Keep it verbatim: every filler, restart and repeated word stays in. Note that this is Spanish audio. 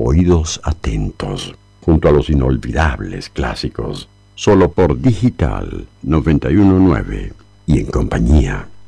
Oídos atentos, junto a los inolvidables clásicos, solo por Digital noventa y uno punto nueve y en compañía